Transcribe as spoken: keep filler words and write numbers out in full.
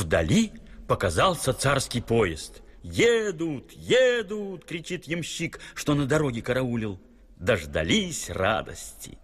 Вдали показался царский поезд. «Едут, едут!» — кричит ямщик, что на дороге караулил. Дождались радости.